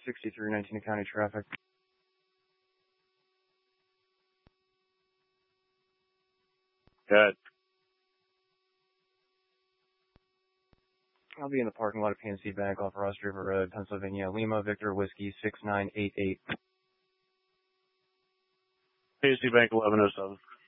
6319 County Traffic. Good. I'll be in the parking lot of PNC Bank off Ross River Road, Pennsylvania. Lima, Victor, Whiskey, 6988. PNC Bank 1107.